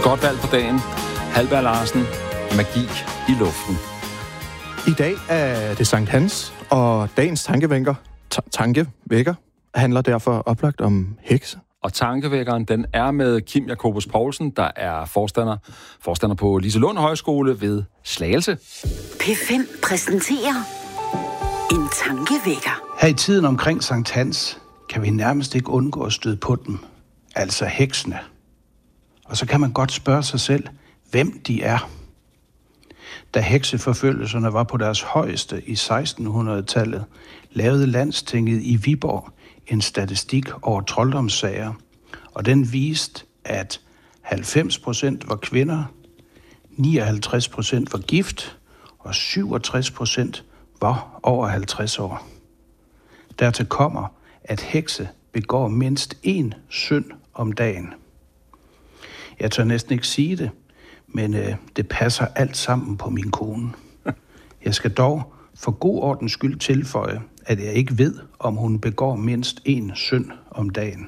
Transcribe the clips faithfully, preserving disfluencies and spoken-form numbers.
Godt valg på dagen. Halberg Larsen, magi i luften. I dag er det Sankt Hans, og dagens tankevækker, t- tankevækker handler derfor oplagt om hekse. Og tankevækkeren, den er med Kim Jacobus Poulsen, der er forstander, forstander på Liselund Højskole ved Slagelse. P fem præsenterer en tankevækker. Her i tiden omkring Sankt Hans kan vi nærmest ikke undgå at støde på dem, altså heksene. Og så kan man godt spørge sig selv, hvem de er. Da hekseforfølgelserne var på deres højeste i sekstenhundredetallet, lavede Landstinget i Viborg en statistik over trolddomssager, og den viste, at halvfems procent var kvinder, nioghalvtreds procent var gift, og syvogtres procent var over halvtreds år. Dertil kommer, at hekse begår mindst én synd om dagen. Jeg tør næsten ikke sige det, men øh, det passer alt sammen på min kone. Jeg skal dog for god ordens skyld tilføje, at jeg ikke ved, om hun begår mindst én synd om dagen.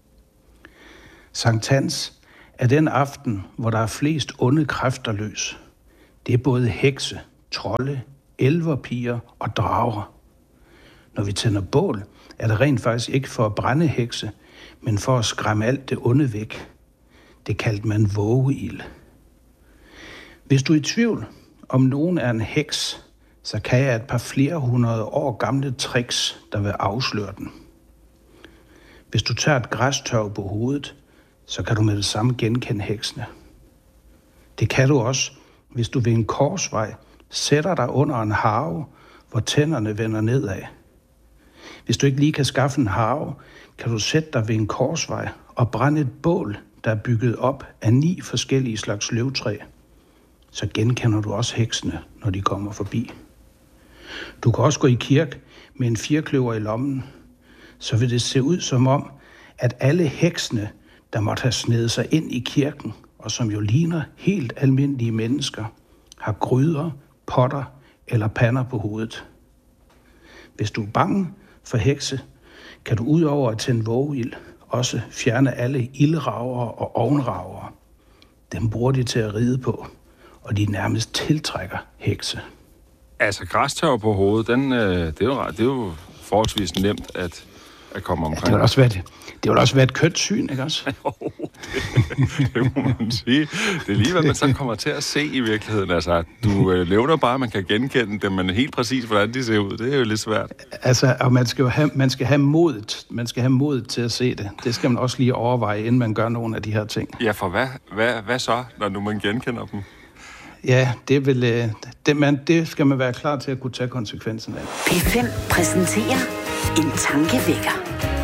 Sankt Hans er den aften, hvor der er flest onde kræfter løs. Det er både hekse, trolde, elverpiger og drager. Når vi tænder bål, er det rent faktisk ikke for at brænde hekse, men for at skræmme alt det onde væk. Det kaldte man vågeild. Hvis du er i tvivl, om nogen er en heks, så kan jeg et par flere hundrede år gamle tricks, der vil afsløre den. Hvis du tager et græstørv på hovedet, så kan du med det samme genkende heksene. Det kan du også, hvis du ved en korsvej sætter dig under en harve, hvor tænderne vender nedad. Hvis du ikke lige kan skaffe en harve, kan du sætte dig ved en korsvej og brænde et bål, der er bygget op af ni forskellige slags løvtræ. Så genkender du også heksene, når de kommer forbi. Du kan også gå i kirke med en firkløver i lommen. Så vil det se ud som om, at alle heksene, der måtte have snedet sig ind i kirken, og som jo ligner helt almindelige mennesker, har gryder, potter eller pander på hovedet. Hvis du er bange for hekse, kan du udover at tænde vågeild også fjerne alle ildravere og ovnravere. Dem bruger de til at ride på, og de nærmest tiltrækker hekse. Altså, græstørv på hovedet, den, øh, det, er jo, det er jo forholdsvis nemt at, at komme omkring. Ja, det vil også være det. Det vil også være et kønt syn, ikke også? Jo, det, det må man sige. Det er lige, hvad man så kommer til at se i virkeligheden. Altså, du øh, levner bare, man kan genkende dem, men helt præcis, hvordan de ser ud, det er jo lidt svært. Altså, og man skal jo have, man skal have modet, man skal have modet til at se det. Det skal man også lige overveje, inden man gør nogle af de her ting. Ja, for hvad, hvad, hvad så, når nu man genkender dem? Ja, det, vil, det, man, det skal man være klar til at kunne tage konsekvensen af. P fem præsenterer en tankevækker.